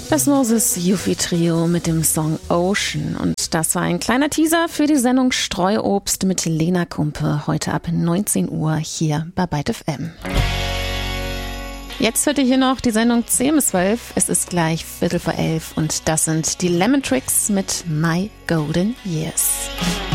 Das Moses Yuffie Trio mit dem Song Ocean. Und das war ein kleiner Teaser für die Sendung Streuobst mit Lena Kumpe. Heute ab 19 Uhr hier bei Byte FM. Jetzt hört ihr hier noch die Sendung 10 bis 12. Es ist gleich 11:15 und das sind die Lemon Tricks mit My Golden Years.